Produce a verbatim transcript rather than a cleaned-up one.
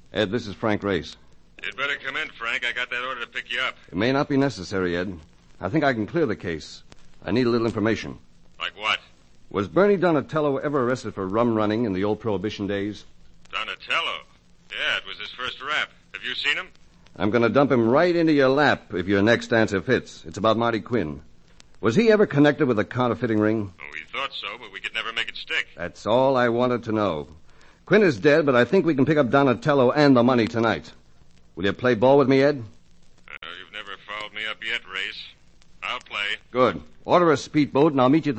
Ed, this is Frank Race. You'd better come in, Frank. I got that order to pick you up. It may not be necessary, Ed. I think I can clear the case. I need a little information. Like what? Was Bernie Donatello ever arrested for rum running in the old Prohibition days? Donatello? Yeah, it was his first rap. Have you seen him? I'm going to dump him right into your lap if your next answer fits. It's about Marty Quinn. Was he ever connected with a counterfeiting ring? Oh, we thought so, but we could never make it stick. That's all I wanted to know. Quinn is dead, but I think we can pick up Donatello and the money tonight. Will you play ball with me, Ed? Uh, you've never fouled me up yet, Race. I'll play. Good. Order a speedboat, and I'll meet you at the